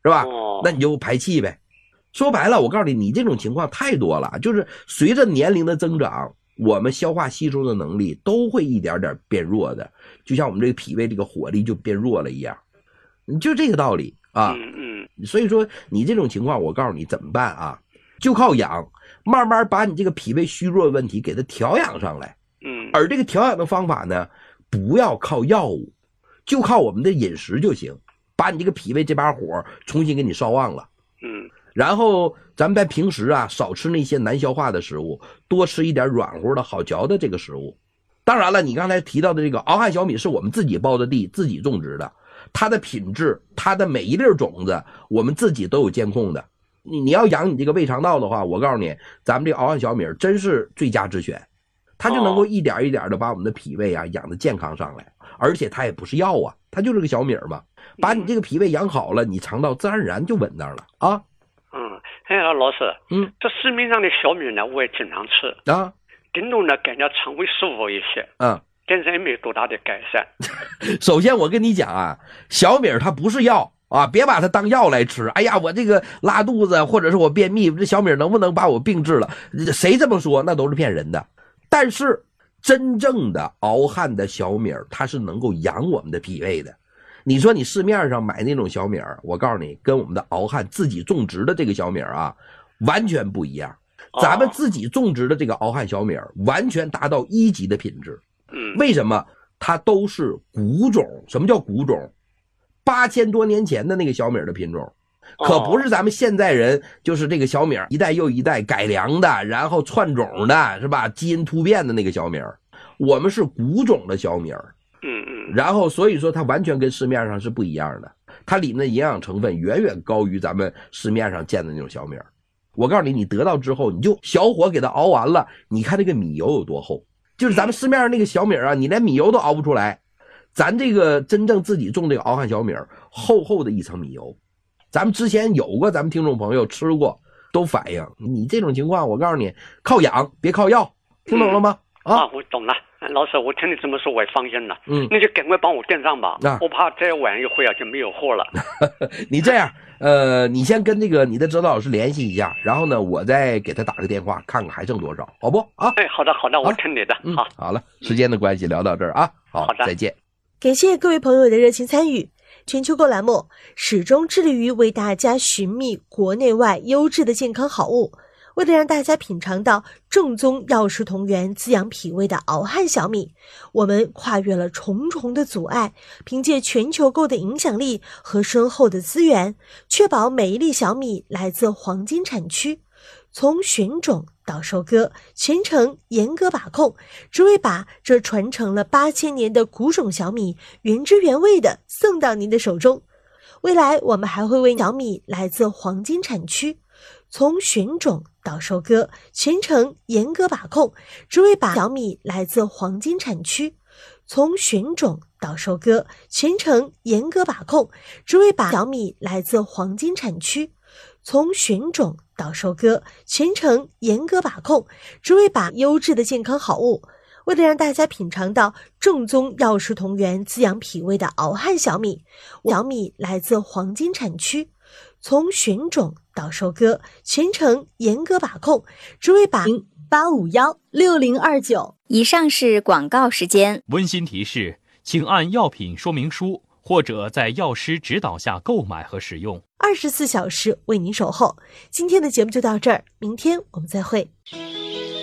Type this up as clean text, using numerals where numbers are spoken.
是吧？那你就排气呗。说白了，我告诉你，你这种情况太多了，就是随着年龄的增长，我们消化吸收的能力都会一点点变弱的，就像我们这个脾胃这个火力就变弱了一样，就这个道理啊。所以说你这种情况，我告诉你怎么办啊？就靠养，慢慢把你这个脾胃虚弱的问题给它调养上来。而这个调养的方法呢，不要靠药物，就靠我们的饮食就行，把你这个脾胃这把火重新给你烧旺了。然后咱们在平时啊，少吃那些难消化的食物，多吃一点软乎的好嚼的这个食物。当然了，你刚才提到的这个敖汉小米是我们自己包的地，自己种植的，它的品质，它的每一粒种子，我们自己都有监控的。你要养你这个胃肠道的话，我告诉你，咱们这个敖汉小米真是最佳之选，它就能够一点一点的把我们的脾胃啊养得健康上来，而且它也不是药啊，它就是个小米嘛，把你这个脾胃养好了，你肠道自然而然就稳当了啊。 老师，这市面上的小米呢，我也经常吃啊，顶多呢感觉肠胃舒服一些，但是也没有多大的改善。 首先我跟你讲啊，小米它不是药啊，别把它当药来吃。哎呀，我这个拉肚子或者是我便秘，这小米能不能把我病治了？谁这么说那都是骗人的。但是真正的敖汉的小米，它是能够养我们的脾胃的。你说你市面上买那种小米，我告诉你，跟我们的敖汉自己种植的这个小米啊，完全不一样。咱们自己种植的这个敖汉小米，完全达到1级的品质。为什么？它都是古种。什么叫古种？8000多年前的那个小米的品种，可不是咱们现在人就是这个小米一代又一代改良的，然后窜种的，是吧？基因突变的那个小米，我们是古种的小米。然后所以说它完全跟市面上是不一样的，它里面的营养成分远远高于咱们市面上见的那种小米。我告诉你，你得到之后，你就小火给它熬完了，你看这个米油有多厚，就是咱们市面上那个小米啊，你连米油都熬不出来，咱这个真正自己种这个敖汉小米，厚厚的一层米油。咱们之前有过咱们听众朋友吃过，都反映你这种情况，我告诉你，靠养别靠药，听懂了吗？ 我懂了。老师，我听你这么说我也放心了。那就赶快帮我订上吧，我怕再晚一会儿就没有货了。 你这样你先跟这个你的指导老师联系一下，然后呢我再给他打个电话看看还剩多少，好不啊？ 好的，我听你的。 好了，时间的关系聊到这儿啊，好的，再见。 感谢各位朋友的热情参与。全球购栏目始终致力于为大家寻觅国内外优质的健康好物，为了让大家品尝到正宗药食同源滋养脾胃的敖汉小米，我们跨越了重重的阻碍，凭借全球购的影响力和深厚的资源，确保每一粒小米来自黄金产区，从选种到收割，全程严格把控，只为把这传承了8000年的古种小米原汁原味的送到您的手中。未来我们还会为小米来自黄金产区，从选种到收割，全程严格把控，只为把小米来自黄金产区，从选种到收割，全程严格把控，只为把小米来自黄金产区，从选种到收割，全程严格把控，只为把优质的健康好物，为了让大家品尝到正宗药食同源滋养脾胃的敖汉小米，小米来自黄金产区，从选种到收割，全程严格把控，只为把 8516029。以上是广告时间。 温馨提示，请按药品说明书或者在药师指导下购买和使用。 24小时为您守候。今天的节目就到这儿，明天我们再会。